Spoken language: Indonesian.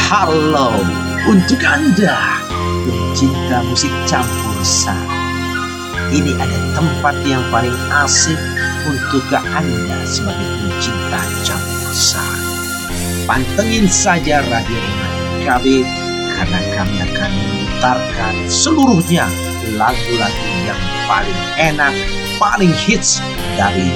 Halo untuk Anda pencinta musik campur sari. Ini ada tempat yang paling asik untuk Anda sebagai pencinta campur sari. Pantengin saja Radio KB karena kami akan memutarkan seluruhnya lagu-lagu yang paling enak, paling hits dari